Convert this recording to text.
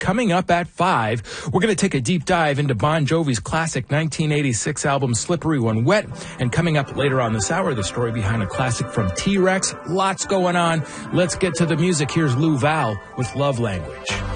Coming up at 5, we're going to take a deep dive into Bon Jovi's classic 1986 album Slippery When Wet. And coming up later on this hour, the story behind a classic from T-Rex. Lots going on. Let's get to the music. Here's Lou Val with Love Language.